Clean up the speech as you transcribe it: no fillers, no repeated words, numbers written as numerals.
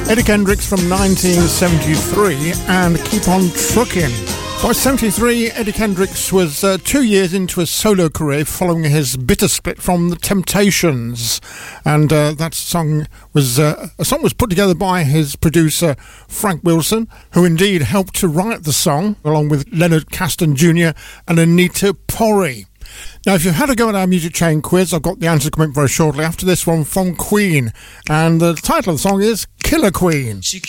Eddie Kendricks from 1973 and Keep On Truckin'. By 73, Eddie Kendricks was 2 years into his solo career following his bitter split from The Temptations. And that song was put together by his producer Frank Wilson, who indeed helped to write the song, along with Leonard Caston Jr. and Anita Porri. Now, if you've had a go at our music chain quiz, I've got the answer coming very shortly after this one from Queen. And the title of the song is Killer Queen.